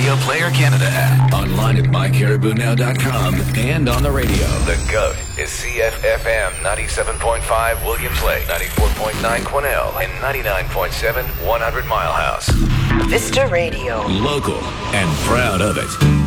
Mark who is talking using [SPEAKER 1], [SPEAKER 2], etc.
[SPEAKER 1] Radio Player Canada app. Online at mycaribounow.com and on the radio.
[SPEAKER 2] The GOAT is CFFM 97.5 Williams Lake, 94.9 Quesnel, and 99.7 100 Mile House.
[SPEAKER 3] Vista Radio.
[SPEAKER 1] Local and proud of it.